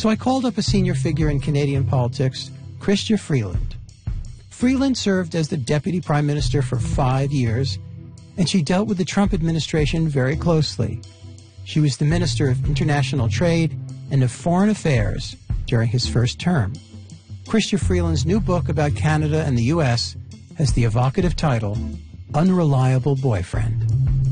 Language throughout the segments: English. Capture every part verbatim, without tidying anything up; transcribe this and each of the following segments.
So I called up a senior figure in Canadian politics, Chrystia Freeland. Freeland served as the Deputy Prime Minister for five years, and she dealt with the Trump administration very closely. She was the Minister of International Trade and of Foreign Affairs during his first term. Chrystia Freeland's new book about Canada and the U S has the evocative title, Unreliable Boyfriend.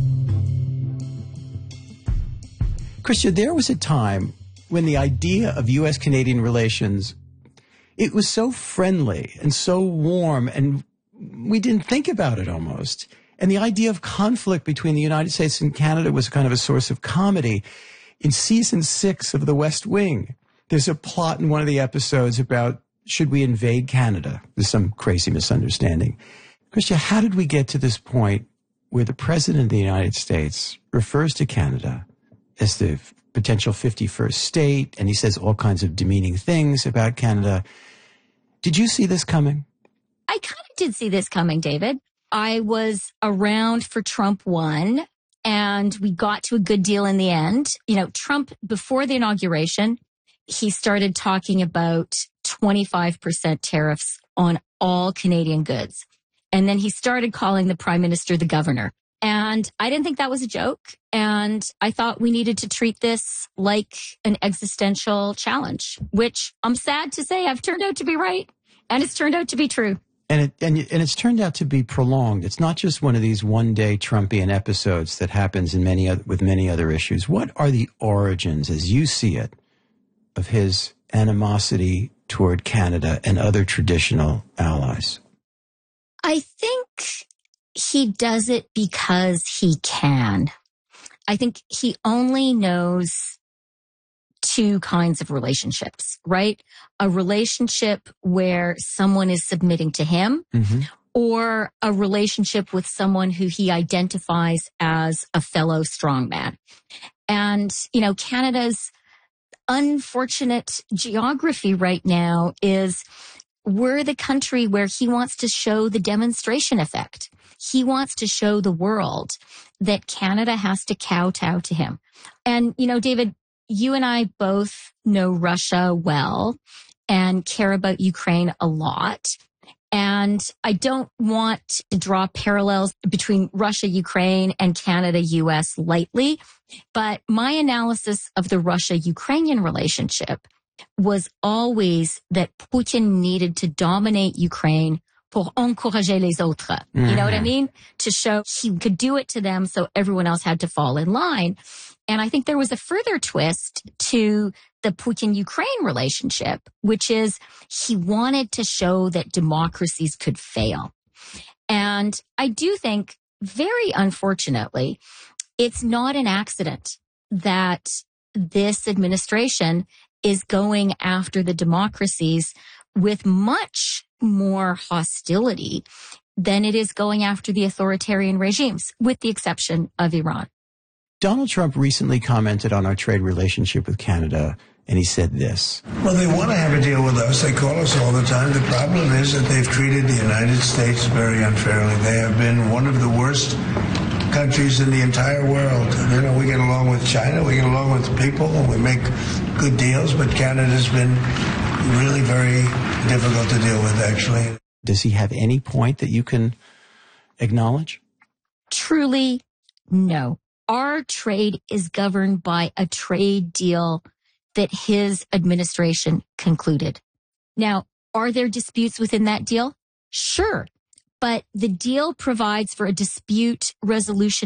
Chrystia, there was a time when the idea of U S Canadian relations, it was so friendly and so warm, and we didn't think about it almost. And the idea of conflict between the United States and Canada was kind of a source of comedy. In season six of The West Wing, there's a plot in one of the episodes about, should we invade Canada? There's some crazy misunderstanding. Chrystia, how did we get to this point where the President of the United States refers to Canada as the potential fifty-first state, and he says all kinds of demeaning things about Canada? Did you see this coming? I kind of did see this coming, David. I was around for Trump one, and we got to a good deal in the end. You know, Trump, before the inauguration, he started talking about twenty-five percent tariffs on all Canadian goods. And then he started calling the Prime Minister the governor. And I didn't think that was a joke. And I thought we needed to treat this like an existential challenge, which I'm sad to say I've turned out to be right. And it's turned out to be true. And it and, and it's turned out to be prolonged. It's not just one of these one-day Trumpian episodes that happens in many other, with many other issues. What are the origins, as you see it, of his animosity toward Canada and other traditional allies? I think he does it because he can. I think he only knows two kinds of relationships, right? A relationship where someone is submitting to him, mm-hmm. or a relationship with someone who he identifies as a fellow strongman. And, you know, Canada's unfortunate geography right now is we're the country where he wants to show the demonstration effect. He wants to show the world that Canada has to kowtow to him. And, you know, David, you and I both know Russia well and care about Ukraine a lot. And I don't want to draw parallels between Russia, Ukraine, and Canada, U S lightly. But my analysis of the Russia-Ukrainian relationship was always that Putin needed to dominate Ukraine pour encourager les autres. Mm-hmm. You know what I mean? To show he could do it to them, so everyone else had to fall in line. And I think there was a further twist to the Putin-Ukraine relationship, which is he wanted to show that democracies could fail. And I do think, very unfortunately, it's not an accident that this administration is going after the democracies with much more hostility than it is going after the authoritarian regimes, with the exception of Iran. Donald Trump recently commented on our trade relationship with Canada, and he said this. Well, they want to have a deal with us. They call us all the time. The problem is that they've treated the United States very unfairly. They have been one of the worst countries in the entire world. You know, we get along with China, we get along with people, and we make good deals, but Canada's been really very difficult to deal with, actually. Does he have any point that you can acknowledge? Truly, no. Our trade is governed by a trade deal that his administration concluded. Now, are there disputes within that deal? Sure. But the deal provides for a dispute resolution